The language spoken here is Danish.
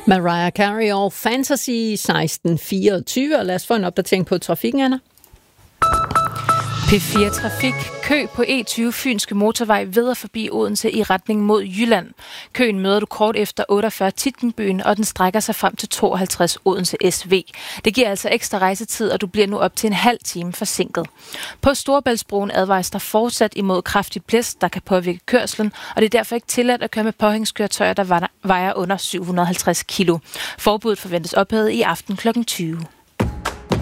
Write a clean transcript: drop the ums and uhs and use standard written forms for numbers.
Mariah Carey og Fantasy 1624. Og lad os få en opdatering på trafikken, Anna. P4 Trafik. Kø på E20 Fynske Motorvej videre forbi Odense i retning mod Jylland. Køen møder du kort efter 48 Tittenbyen, og den strækker sig frem til 52 Odense SV. Det giver altså ekstra rejsetid, og du bliver nu op til en halv time forsinket. På Storebæltsbroen advares der fortsat imod kraftig blæst, der kan påvirke kørslen, og det er derfor ikke tilladt at køre med påhængskøretøjer, der vejer under 750 kilo. Forbuddet forventes ophævet i aften kl. 20.